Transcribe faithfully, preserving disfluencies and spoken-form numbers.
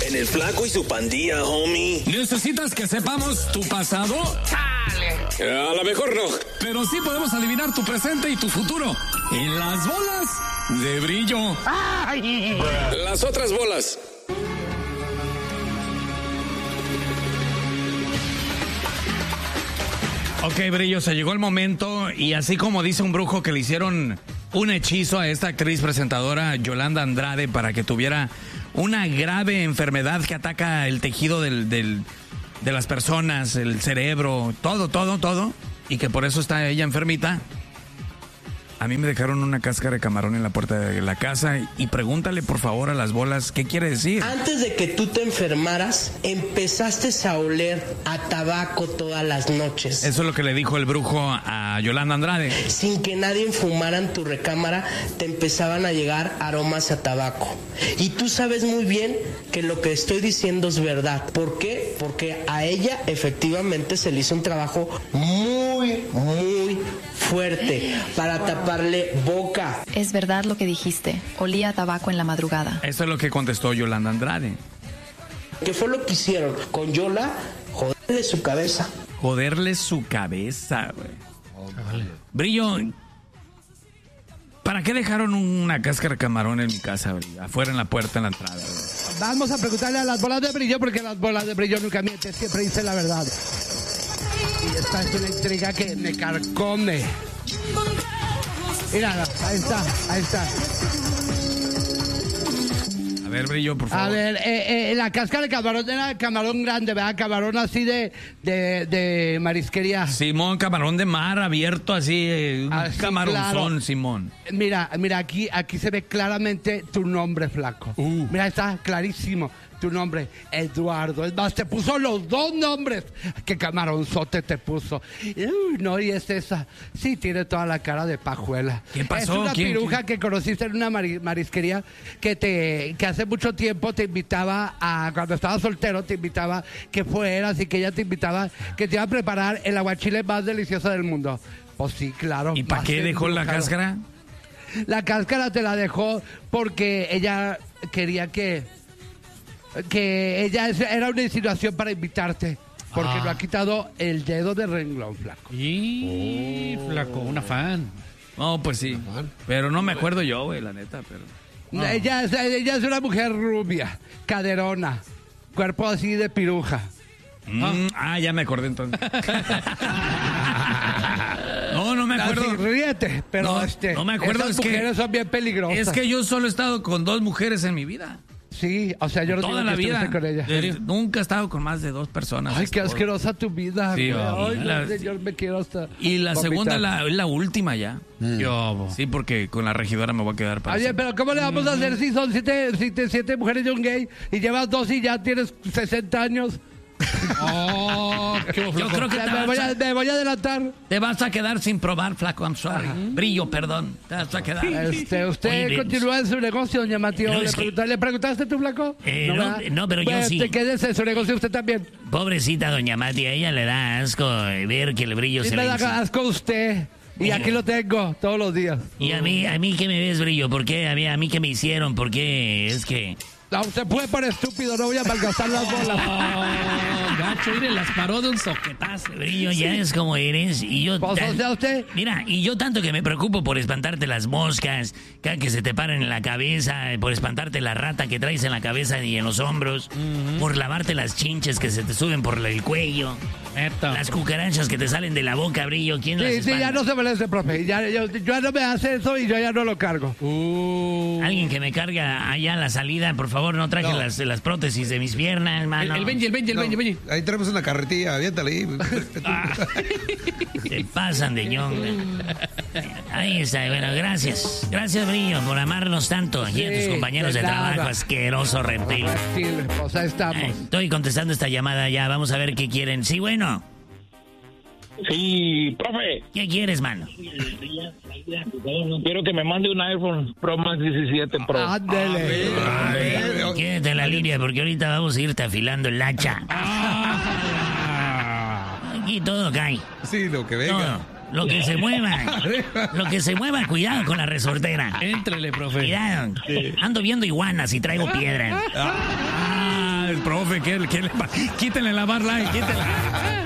En el Flaco y su Pandilla, homie. ¿Necesitas que sepamos tu pasado? ¡Chale! A lo mejor no. Pero sí podemos adivinar tu presente y tu futuro. En las bolas de brillo. ¡Ay! Las otras bolas. Ok, Brillo, se llegó el momento y así como dice un brujo que le hicieron un hechizo a esta actriz presentadora Yolanda Andrade para que tuviera una grave enfermedad que ataca el tejido del, del, de las personas, el cerebro, todo, todo, todo, y que por eso está ella enfermita. A mí me dejaron una cáscara de camarón en la puerta de la casa y pregúntale por favor a las bolas qué quiere decir. Antes de que tú te enfermaras, empezaste a oler a tabaco todas las noches. Eso es lo que le dijo el brujo a Yolanda Andrade. Sin que nadie fumara en tu recámara, te empezaban a llegar aromas a tabaco. Y tú sabes muy bien que lo que estoy diciendo es verdad. ¿Por qué? Porque a ella efectivamente se le hizo un trabajo muy, muy fuerte para taparle boca. Es verdad lo que dijiste. Olía a tabaco en la madrugada. Eso es lo que contestó Yolanda Andrade. ¿Qué fue lo que hicieron con Yola? Joderle su cabeza. Joderle su cabeza, güey. Oh, vale. Brillo, ¿para qué dejaron una cáscara de camarón en mi casa, güey? Afuera en la puerta, en la entrada, güey. Vamos a preguntarle a las bolas de Brillo, porque las bolas de Brillo nunca mienten, siempre dicen la verdad. Y esta es una intriga que me carcome. Mira, ahí está, ahí está. A ver, Brillo, por favor. A ver, eh, eh, la cáscara de camarón era camarón grande, ¿verdad? Camarón así de, de, de marisquería. Simón, camarón de mar abierto, así, eh, un así, camaronzón, claro. Simón. Mira, mira, aquí, aquí se ve claramente tu nombre, flaco. Uh. Mira, está clarísimo. Tu nombre, Eduardo. Es más, te puso los dos nombres. ¡Qué camaronzote te puso! Uy, no, y es esa. Sí, tiene toda la cara de pajuela. ¿Qué pasó? Es una ¿Quién, piruja quién? que conociste en una mari- marisquería que te que hace mucho tiempo te invitaba a, cuando estabas soltero, te invitaba que fueras y que ella te invitaba, que te iba a preparar el aguachile más delicioso del mundo. Pues sí, claro. ¿Y para qué dejó la cáscara? La cáscara te la dejó porque ella quería que... que ella era una insinuación para invitarte, porque ah. no ha quitado el dedo de renglón, flaco. Y oh. flaco, una fan. No, pues sí, pero no me acuerdo yo, güey, la neta, pero... No. Ella, es, ella es una mujer rubia, caderona, cuerpo así de piruja. Mm, ah. ah, ya me acordé entonces. No, no me acuerdo. Así, ríete, pero no, este, no me acuerdo. esas es mujeres que, son bien peligrosas. Es que yo solo he estado con dos mujeres en mi vida. Sí, o sea, yo no toda la vida con ella. De, nunca he estado con más de dos personas. Ay, qué asquerosa tu vida. Sí, Ay, la, no, señor, me quiero hasta y la vomitar. segunda la, es la última ya. Mm. Yo, sí, porque con la regidora me voy a quedar para Oye, siempre. pero ¿cómo le vamos mm. a hacer si son siete, siete, siete mujeres y un gay y llevas dos y ya tienes sesenta años? Oh, qué yo creo que te me, voy a, me voy a adelantar. Te vas a quedar sin probar, flaco. I'm sorry. Ajá. Brillo, perdón. Te vas a quedar. Este, usted Oye, continúa en su negocio, doña Mateo. No, ¿Le, pregunta, que... ¿Le preguntaste tú, flaco? Eh, no, no, no, pero pues yo sí. Te quedes en su negocio usted también. Pobrecita doña Mati, a ella le da asco ver que el brillo sí se me le... da Inc... asco usted. Y aquí lo tengo todos los días. Y a mí, a mí ¿qué me ves, Brillo? ¿Por qué? A mí, a mí ¿qué me hicieron? ¿Por qué? Es que... No, se puede poner estúpido, no voy a malgastar las bolas. Oh, gacho, mire, las paró de un soquetazo. Brillo, ya es como eres. Y yo... Pues, tan... o sea, usted... Mira, y yo tanto que me preocupo por espantarte las moscas, que se te paran en la cabeza, por espantarte la rata que traes en la cabeza y en los hombros, uh-huh. por lavarte las chinches que se te suben por el cuello, Esto. las cucarachas que te salen de la boca, Brillo. ¿Quién sí, las espanta? Sí, ya no se merece, profe. Ya, yo, yo ya no me hace eso y yo ya no lo cargo. Uh. Alguien que me carga allá a la salida, por favor. Por favor, no traje no. Las, las prótesis de mis piernas, hermano. El, el Benji, el Benji, el no, Benji, Benji. Ahí tenemos una carretilla, aviéntale ahí. Ah. Se pasan de ñonga. Ahí está, bueno, gracias. Gracias, Brillo, por amarnos tanto. Aquí sí, a tus compañeros de, de trabajo, asqueroso reptil. Sí, pues ahí estamos. Ay, estoy contestando esta llamada ya, vamos a ver qué quieren. Sí, bueno. Sí, profe. ¿Qué quieres, mano? Quiero que me mande un iPhone Pro Max diecisiete Pro. Ándele. Quédate en la línea porque ahorita vamos a irte afilando el hacha. Aquí todo cae. Sí, lo que venga. Todo. Lo que se mueva. Lo que se mueva, cuidado con la resortera. Éntrele, profe. Cuidado. Sí. Ando viendo iguanas y traigo piedra. Ah, el profe, ¿qué, qué le pasa? Quítenle la Bud Light, quítenla.